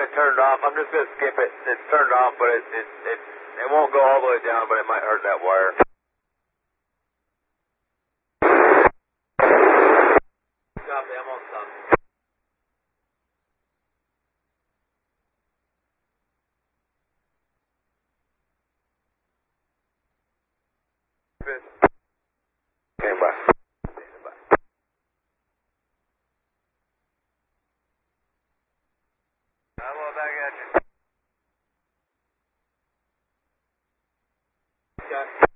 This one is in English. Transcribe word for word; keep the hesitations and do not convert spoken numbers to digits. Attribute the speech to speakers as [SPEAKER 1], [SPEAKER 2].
[SPEAKER 1] to turn it off. I'm just going to skip it. It's turned off, but it, it, it, it won't go all the way down, but it might hurt that wire. Copy, I'm on stop. Okay, bye. I'm well back at you. Okay.